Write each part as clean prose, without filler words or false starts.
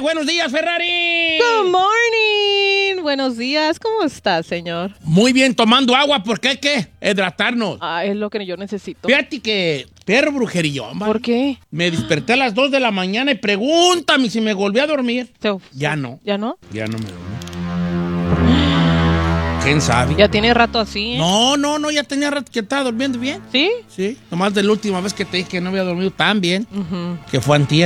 Buenos días, Ferrari. Good morning. Buenos días. ¿Cómo estás, señor? Muy bien, tomando agua porque hay que hidratarnos. Ah, es lo que yo necesito. Fíjate que perro brujería. ¿Por qué? Me desperté a las 2 de la mañana y pregúntame si me volví a dormir. Ya no. ¿Ya no? Ya no me dormí. ¿Quién sabe? Ya tiene rato así, ¿eh? No, ya tenía rato que estaba durmiendo bien. ¿Sí? Sí, nomás de la última vez que te dije que no había dormido tan bien, que fue antier.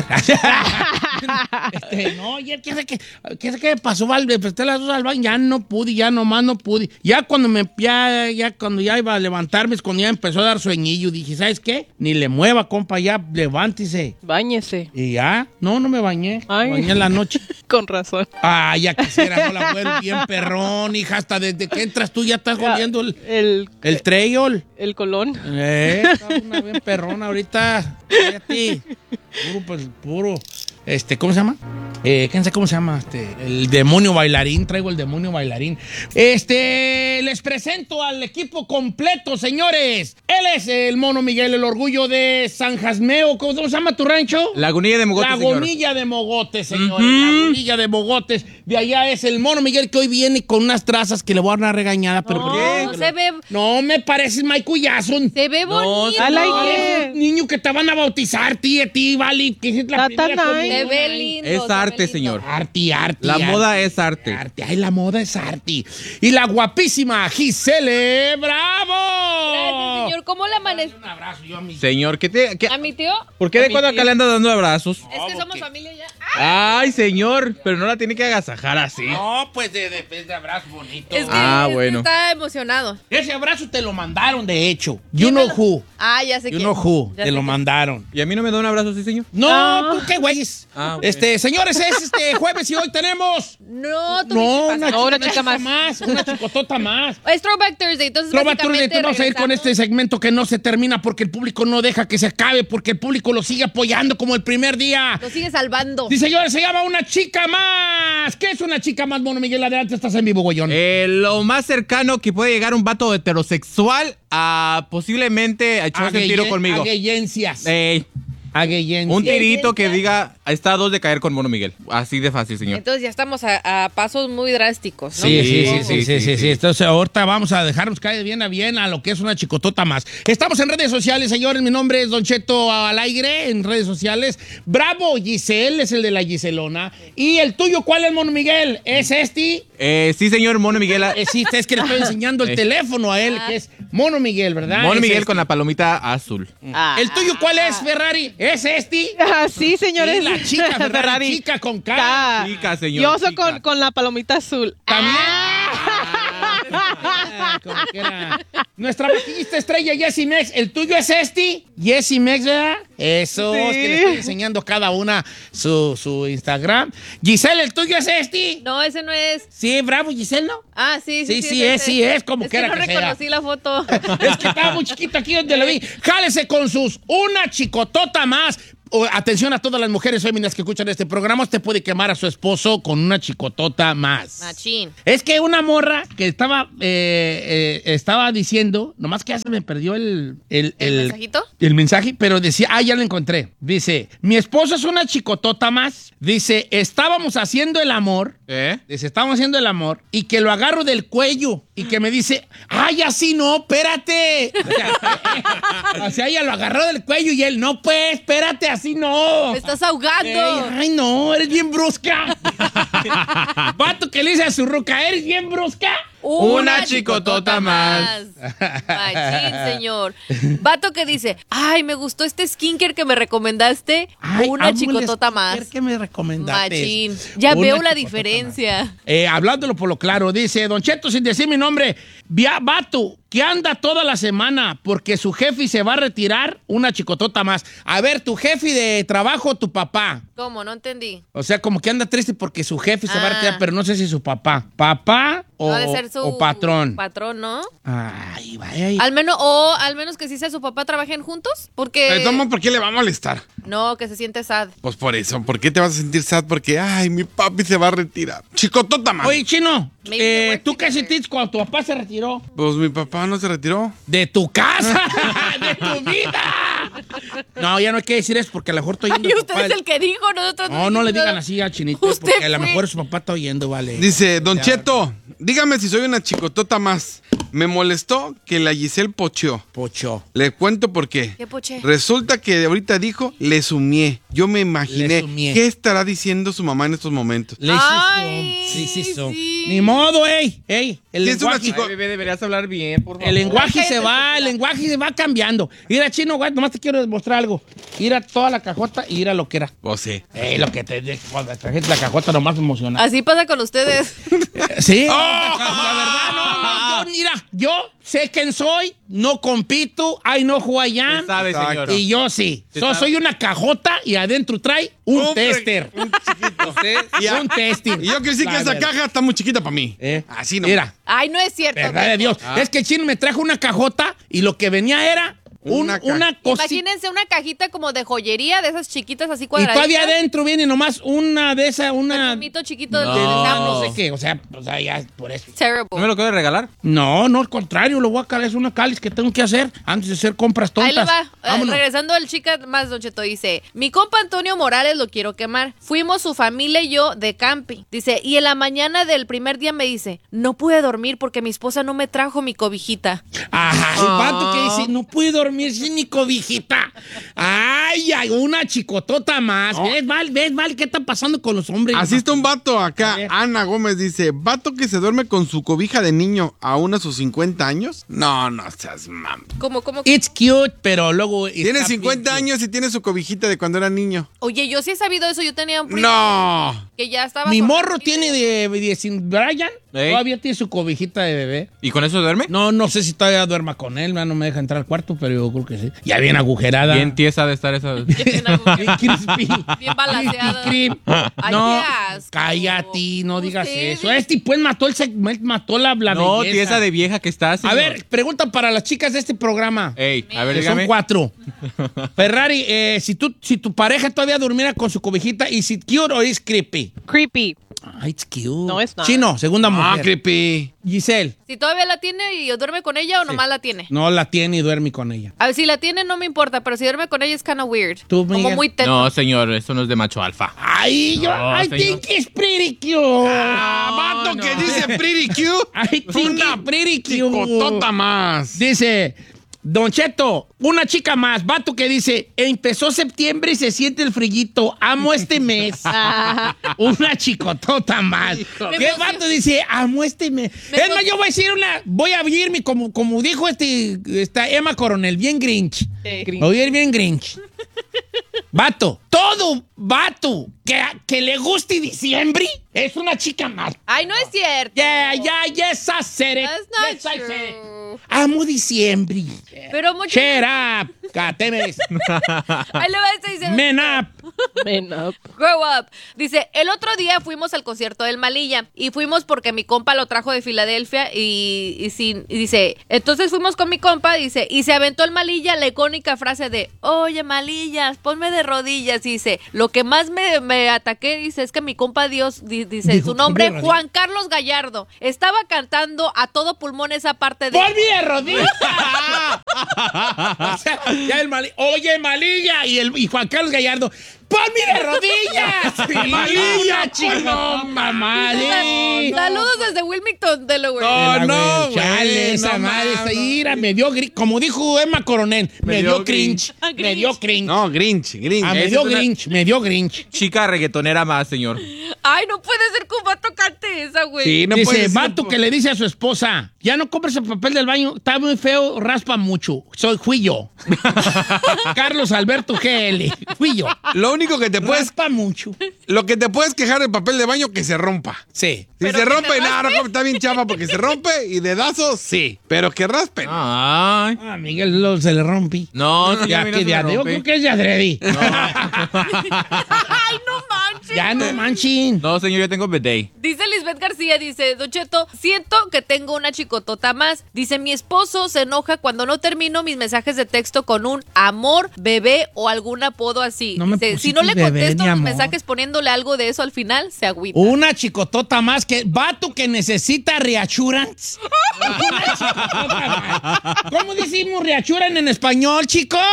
No, ya qué sé qué pasó, me desperté a las 2 al baño, ya no pude, ya nomás no pude. Ya cuando cuando ya iba a levantarme, es cuando ya empezó a dar sueñillo, dije, ¿sabes qué? Ni le mueva, compa, ya levántese. Báñese. Y ya, no me bañé. Ay. Me bañé en la noche. Con razón. Ah, ya quisiera, hola, güey, bien perrón, hija, hasta desde que entras tú ya estás oliendo el trail. El colón. Está una bien perrona ahorita. Fíjate. Puro. ¿Cómo se llama? ¿Quién sabe cómo se llama? El demonio bailarín. Traigo el demonio bailarín. Les presento al equipo completo, señores. Él es el Mono Miguel, el orgullo de San Jasmeo. ¿Cómo se llama tu rancho? Lagunilla de Mogotes, Lagunilla de Mogotes, señores. Lagunilla de Mogotes. De allá es el Mono Miguel, que hoy viene con unas trazas que le voy a dar una regañada. ¿Pero por qué? No, se ve... No, me pareces Michael Jackson. Se ve bonito. I like it. Niño que te van a bautizar, ti, vale. Que es la primera comunión. Se ve lindo. Es se ve arte, lindo. señor. Arte. La moda es arte. Ay, la moda es arte. Y la guapísima Gisele Bravo. Gracias, señor. ¿Cómo le amanece? Un abrazo yo a mi... Señor, ¿A mi tío? ¿por qué de cuando acá le anda dando abrazos? Es que somos familia ya. Ay, señor, pero no la tiene que agasajar así. No, pues de abrazo bonito. Es que, bueno. está emocionado. Ese abrazo te lo mandaron, de hecho. You know who. Ah, ya sé You quién. know who. Ya Te sé lo quién. mandaron. ¿Y a mí no me da un abrazo así, señor? No, ¿tú qué güeyes? Ah, bueno. Señores, es jueves y hoy tenemos... No, tú una chica más. Una chicotota más. Es Throwback Thursday, entonces Throwback Thursday, básicamente vamos a ir con este segmento que no se termina porque el público no deja que se acabe, porque el público lo sigue apoyando como el primer día. Lo sigue salvando. Sí, señores, se llama Una Chica Más. ¿Qué es Una Chica Más, Mono Miguel? Adelante, estás en vivo, güeyón. Lo más cercano que puede llegar un vato heterosexual a posiblemente echarse un tiro conmigo. Agueyencias. Un tirito que diga, está a 2 de caer con Mono Miguel. Así de fácil, señor. Entonces ya estamos a pasos muy drásticos, ¿no? Sí. Entonces ahorita vamos a dejarnos caer bien a lo que es una chicotota más. Estamos en redes sociales, señores. Mi nombre es Don Cheto al aire en redes sociales. Bravo Giselle es el de la Giselona. ¿Y el tuyo cuál es, Mono Miguel? ¿Es este? Sí, señor, Mono Miguel. Sí, es que le estoy enseñando el teléfono a él, que es Mono Miguel, ¿verdad? Mono Es Miguel este. con la palomita azul. ¿El tuyo cuál es, Ferrari? ¿Es este? Ah, sí, señores. Sí, la chica, Ferrari. Chica con cara. Chica, señor. Yo soy chica. con la palomita azul. También. Como que era. Nuestra maquillista estrella, Jessie Mex. ¿El tuyo es este? Jessie Mex, ¿verdad? Eso, Sí. es que le estoy enseñando a cada una su Instagram. Giselle, ¿el tuyo es este? No, ese no es. Sí, bravo, Giselle, ¿no? Ah, sí, Sí, es como es quiera que no que sea. reconocí la foto. Es que estaba muy chiquito aquí donde lo vi. Jálese con sus Una Chicotota Más. Atención a todas las mujeres féminas que escuchan este programa. Usted puede quemar a su esposo con una chicotota más. Machín. Es que una morra que estaba diciendo, nomás que ya se me perdió el mensajito? El mensaje, pero decía, ya lo encontré. Dice, mi esposo es una chicotota más. Dice, estábamos haciendo el amor. Dice, estábamos haciendo el amor y que lo agarro del cuello y que me dice, ay, así no, espérate. O sea, ella lo agarró del cuello y él, no, pues, espérate, así no. Me estás ahogando. Ay, no, eres bien brusca. Vato que le dice a su ruca, ¿eres bien brusca? Una chicotota más. Machín, señor. Vato que dice, ay, me gustó este skincare que me recomendaste. Ay, una amo el chicotota skincare más. que me recomendaste. Machín. Ya Una veo la chicotota diferencia. más. Hablándolo por lo claro, dice Don Cheto, sin decir mi nombre, vato que anda toda la semana porque su jefe se va a retirar, una chicotota más. A ver, tu jefe de trabajo, tu papá. ¿Cómo? No entendí. O sea, como que anda triste porque su jefe se va a Ah. retirar, pero no sé si su papá. ¿Papá o, No ha de ser su o patrón? Patrón, ¿no? Ay, vaya. Al menos que si sea su papá trabajen juntos. Porque. ¿Por qué le va a molestar? No, que se siente sad. Pues por eso. ¿Por qué te vas a sentir sad? Porque, ay, mi papi se va a retirar. Chicotota, man. Oye, Chino, Maybe they work ¿tú qué together. sentiste cuando tu papá se retiró? Pues mi papá no se retiró. De tu casa, de tu vida. No, ya no hay que decir eso porque a lo mejor estoy oyendo. Ay, usted es el que dijo, nosotros No le dijimos digan nada. así a Chinito Usted porque a lo fue. mejor su papá está oyendo, vale. Dice, Don Cheto, dígame si soy una chicotota más. Me molestó que la Giselle pocheó. Pocho. Le cuento por qué. ¿Qué poché? Resulta que ahorita dijo, le sumié. Yo me Le imaginé, sumié. ¿qué estará diciendo su mamá en estos momentos? Le Ay, hizo. sí. Ni modo, ey. El Sí, es una lenguaje. chico- Ay, bebé, deberías hablar bien, por favor. El lenguaje Cállate, se va, estúpida. el lenguaje se va cambiando. Mira, Chino, güey, nomás te quiero demostrar algo. Ir a toda la cajota y ir a lo que era. O sea. Lo que cuando trajiste la cajota nomás emociona. Así pasa con ustedes. Sí. La verdad, no. Yo sé quién soy, no compito, I know who I am. Usted sabe, Exacto. señora. Y yo sí. Sí sabe. Soy una cajota y adentro trae un tester. Un chiquito. Usted- Un tester. Y yo quiero decir La que esa verdad. caja está muy chiquita para mí. Así no. Mira, Ay, no es cierto. verdad de Dios. Es que el Chino me trajo una cajota y lo que venía era Una una cosita. Imagínense una cajita como de joyería, de esas chiquitas así Y cuadraditas. todavía adentro viene nomás una de esas, Un una... perfumito chiquito del de- Samus. no sé qué, o sea, ya por eso. ¿No me Terrible. lo quiere regalar? No, al contrario, lo voy a calar, es una cáliz que tengo que hacer antes de hacer compras tontas. Ahí le va. Vámonos. Regresando al chica más, Don Cheto, dice, mi compa Antonio Morales lo quiero quemar. Fuimos su familia y yo de camping. Dice, y en la mañana del primer día me dice, no pude dormir porque mi esposa no me trajo mi cobijita. Ajá, el pato que dice, no pude dormir sin mi cobijita. Ay, una chicotota más. ¿Ves mal qué está pasando con los hombres? Así está un vato acá. A ver. Ana Gómez dice, ¿vato que se duerme con su cobija de niño aún a sus 50 años? No seas mam. ¿Cómo? It's cute, pero luego... Tiene está 50 bien años y tiene su cobijita de cuando era niño. Oye, yo sí he sabido eso. Yo tenía un primo No. que ya estaba... Mi con- morro tiene de 10, Brian, Ey. todavía tiene su cobijita de bebé. ¿Y con eso duerme? No sé si todavía duerma con él, no me deja entrar al cuarto, pero yo creo que sí. Ya bien agujerada. Bien tiesa de estar esa... Bien Bien crispy. Bien balanceada. Crispy cream. Ay, No, qué asco. cállate, no digas Ustedes. eso. Pues mató la No, belleza. tiesa de vieja que está, A señor. ver, pregunta para las chicas de este programa. Ey, a ver, Que son dígame. 4. Ferrari, si tu pareja todavía durmiera con su cobijita, ¿is it cute or is creepy? Creepy. Ay, it's cute. No, it's not. Chino, segunda Ah, mujer. creepy. Giselle, Si todavía la tiene y duerme con ella o nomás la tiene. no la tiene y duerme con ella. A ver, si la tiene no me importa, pero si duerme con ella es kind of weird. ¿Tú, Como Miguel? muy teto. No, señor, eso no es de macho alfa. Ay, No, I señor. think it's pretty cute. Vato que dice pretty cute. I think it's pretty cute. Chicotota más. Dice, Don Cheto, una chica más, vato que dice, empezó septiembre y se siente el frillito, amo este mes. Una chicotota más. ¿Qué vato dice, amo este mes? Es más, yo voy a decir voy a irme como dijo esta Emma Coronel, bien Grinch. Grinch. Voy a ir bien Grinch. Vato, todo vato que le guste diciembre es una chica más. Ay, no es cierto. Yes, I said it. That's not Yes, I said it. true. Amo diciembre. Pero mucho... Shut up. Catemes. Ahí le va a estar diciendo... Men up. Man up. Grow up. Dice, el otro día fuimos al concierto del Malilla y fuimos porque mi compa lo trajo de Filadelfia y dice, entonces fuimos con mi compa, dice, y se aventó el Malilla la icónica frase de, oye Malillas, ponme de rodillas, y dice, lo que más me ataqué, dice, es que mi compa Dios, dice, Dijo, su nombre, ponme de rodillas. Juan Carlos Gallardo, estaba cantando a todo pulmón esa parte de... ¡Volví de rodillas! O sea, ya oye, Malilla y Juan Carlos Gallardo. ¡Ponme de rodillas! ¡Malilla, chico! ¡Mamá! Saludos desde Wilmington, Delaware. No, Chale, güey, esa no madre, mames, esa no. ira, me dio como dijo Emma Coronel, me dio cringe. Me dio cringe. No, Grinch. Ah, me Esa dio es una- Grinch, me dio Grinch. Chica reggaetonera más, señor. Ay, no puede ser que un vato cante esa, güey. Sí, no puede Dice, ser, vato po- que le dice a su esposa, ya no compres el papel del baño, está muy feo, raspa mucho. Fui yo. Carlos Alberto GL, fui yo. Lo único que te puedes, Raspa mucho. lo que te puedes quejar del papel de baño que se rompa. Sí. Si Pero se que rompe, te no, raspe. está bien chapa porque se rompe y dedazo, sí. Pero que raspen. Ay. Ah, Miguel se le rompí. No, señor, Ya mira, que se me yo rompe. creo que es de adredi. Ay, no manches. Ya no manchen. No, señor, yo tengo bidet. Dice Lisbeth García, dice, Don Cheto, siento que tengo una chicotota más. Dice, mi esposo se enoja cuando no termino mis mensajes de texto con un amor, bebé o algún apodo así. No me Dice, si no le pusiste bebé contesto ni los amor. mensajes poniéndole algo de eso al final, se agüita. Una chicotota más que vato que necesita reassurance. Una chicotota más. ¿Cómo decimos reassurance en español, chicos?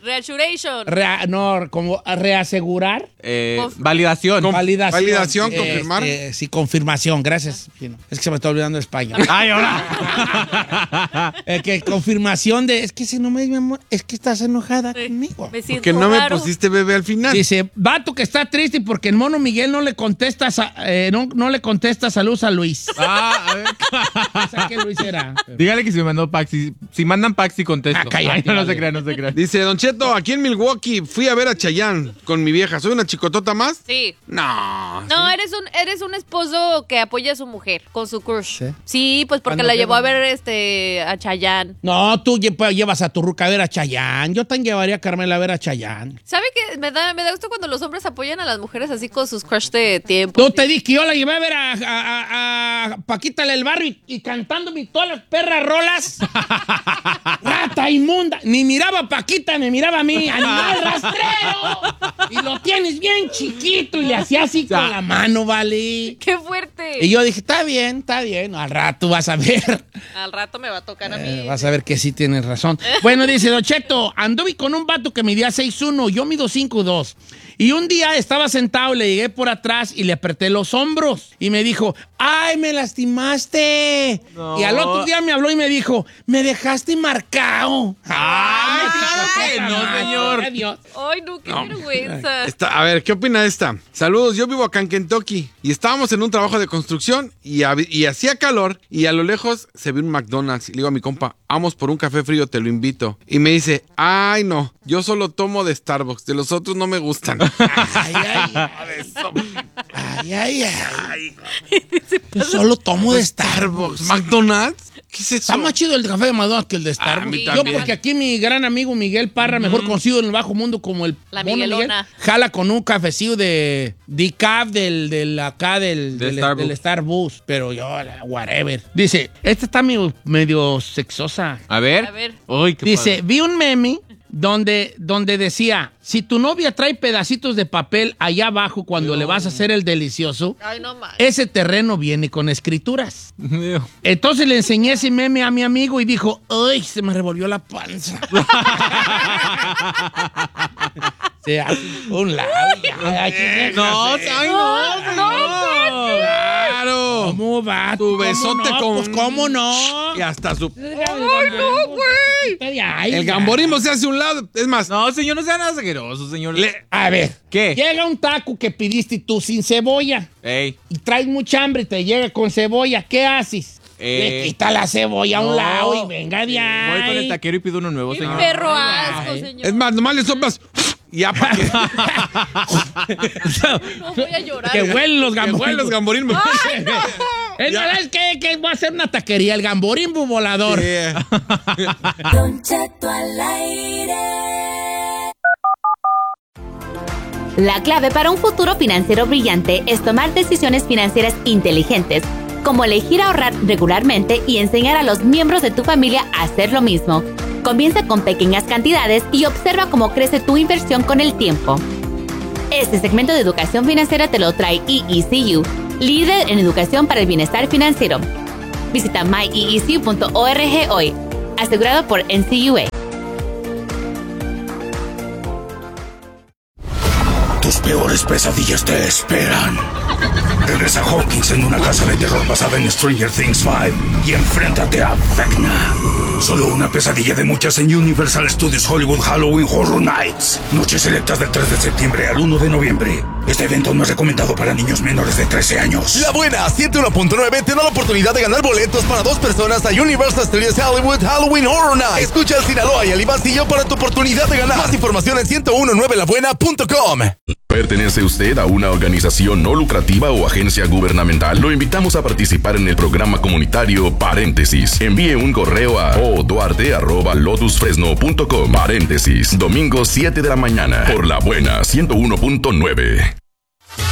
Reassuration. Como reasegurar. Validación. Validación, confirmar. Sí, confirmación, gracias. Es que se me está olvidando el español. Ay, ahora. Que confirmación de, es que si no me mi amor, es que estás enojada conmigo. Me siento Que no me raro. pusiste bebé al final. Dice, vato que está triste porque el mono Miguel no le contesta, no le contesta saludos a Luis. A ver. ¿Sabes qué Luis era? Dígale que si me mandó Paxi. Si mandan Paxi, contesto. Ah, cállate, Ay, no vale. se crean, no se crean. Dice, Don Cheto, aquí en Milwaukee fui a ver a Chayanne con mi vieja. ¿Soy una chicotota más? Sí. No. No, eres un esposo que apoya a su mujer con su crush. ¿Sí? Sí, pues porque ¿Cuándo la llevó a llevan? ver a Chayanne. No, tú llevas a tu ruca a ver a Chayanne. Yo también llevaría a Carmela a ver a Chayanne. ¿Sabe qué? Me da gusto cuando los hombres apoyan a las mujeres así con sus crush de tiempo. Tú te dije que yo la llevé a ver a Paquita del Barrio y cantándome todas las perras rolas. Rata inmunda. Ni miraba a Paquita, ni miraba a mí. ¡Animal rastrero! Y lo tienes bien chiquito. Y le hacía así con la mano, ¿vale? ¡Qué fuerte! Y yo dije, está bien. Al rato vas a ver. Al rato me va a tocar a mí. Vas a ver que sí tienes razón. Bueno, dice Don Cheto, anduve con un vato que medía 6'1", yo mido 5'2". Y un día estaba sentado, le llegué por atrás y le apreté los hombros. Y me dijo, ¡ay, me lastimaste! No. Y al otro día me habló y me dijo, ¡me dejaste marcado! ¡Ay, claro que no, señor! Adiós. Ay, no, qué vergüenza. A ver, ¿qué opina de esta? Saludos, yo vivo acá en Kentucky y estábamos en un trabajo de construcción y hacía calor y a lo lejos se ve un McDonald's y le digo a mi compa, vamos por un café frío, te lo invito. Y me dice, ay no, yo solo tomo de Starbucks, de los otros no me gustan. Ay. Yo solo tomo de Starbucks. ¿McDonald's? ¿Qué es eso? Está más chido el de café de McDonald's que el de Starbucks. mí Yo también. porque aquí mi gran amigo Miguel Parra, mejor conocido en el bajo mundo como el La Mono Miguelona. Miguel, jala con un cafecillo de decaf del Starbucks, pero yo, whatever. Dice, esta está medio sexosa. A ver. A ver. Uy, qué Dice, vi un meme donde decía, si tu novia trae pedacitos de papel allá abajo cuando le vas a hacer el delicioso, Ay, no más. ese terreno viene con escrituras. padre. Entonces le enseñé ese meme a mi amigo y dijo, ¡ay, se me revolvió la panza! Se hace un lado. No, ay, no. ¡Claro! ¿Cómo va? Tu besote ¿Cómo no? con- Pues, ¿cómo no? Y hasta su... ¡Ay, no, güey! El gamborismo se hace a un lado. Es más, No, señor, no sea nada asqueroso, señor. A ver. ¿Qué? Llega un taco que pidiste tú sin cebolla Ey. y traes mucha hambre y te llega con cebolla. ¿Qué haces? Le quita la cebolla a un no. lado y venga de Voy con el ahí. taquero y pido uno nuevo, Qué señor. perro asco, Ay. señor. es más, nomás le soplas... Y ya para que... No voy a llorar. Que huelen los Que huelen gamborismos. los gamborismos. Es verdad, es que voy a hacer una taquería, el gamborimbo volador. Yeah. Don Cheto al aire. La clave para un futuro financiero brillante es tomar decisiones financieras inteligentes, como elegir ahorrar regularmente y enseñar a los miembros de tu familia a hacer lo mismo. Comienza con pequeñas cantidades y observa cómo crece tu inversión con el tiempo. Este segmento de educación financiera te lo trae EECU, líder en educación para el bienestar financiero. Visita myeecu.org hoy, asegurado por NCUA. Tus peores pesadillas te esperan. Regresa Hawkins en una casa de terror basada en Stranger Things 5 y enfréntate a Vecna. Solo una pesadilla de muchas en Universal Studios Hollywood Halloween Horror Nights. Noches selectas del 3 de septiembre al 1 de noviembre. Este evento no es recomendado para niños menores de 13 años. La buena 101.9 te da la oportunidad de ganar boletos para 2 personas a Universal Studios Hollywood Halloween Horror Nights. Escucha al Sinaloa y al Ibancillo para tu oportunidad de ganar. Más información en 1019labuena.com. ¿Pertenece usted a una organización no lucrativa o agencia gubernamental? Lo invitamos a participar en el programa comunitario Paréntesis. Envíe un correo a oduarte@lotusfresno.com. Paréntesis, domingo 7 de la mañana, por la buena 101.9.